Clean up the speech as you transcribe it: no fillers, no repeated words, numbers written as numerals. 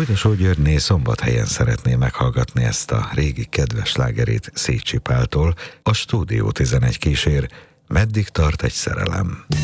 Újtasó Györgyné Szombathelyen szeretné meghallgatni ezt a régi kedves slágerét Szécsi Páltól. A Stúdió 11 kísér. Meddig tart egy szerelem?